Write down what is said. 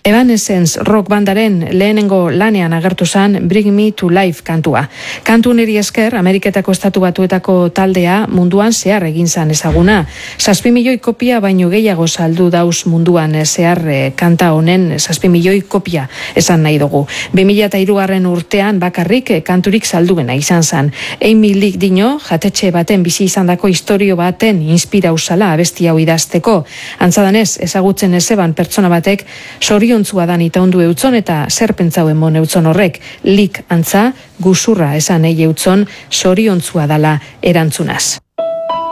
Evanescence rock bandaren lehenengo lanean agertu zen Bring Me to Life kantua. Kantu niri esker, Ameriketako Estatu Batuetako taldea munduan zehar egin zan ezaguna. 7 milioi kopia baino gehiago saldu dauz munduan zehar kanta honen 7 milioi kopia esan nahi dugu. 2003 urtean bakarrik kanturik salduena izan zen. Amy Lee dino, jatetxe baten bizi izandako istorio baten inspirauzala abesti hau idazteko. Antzadanez, ezagutzen ezeban pertsona batek zoriontzua dan itaundu eutzon eta zer pentsauen mon eutzon horrek. Lik antza, guzurra esan ei eutzon zoriontzua dala erantzunaz.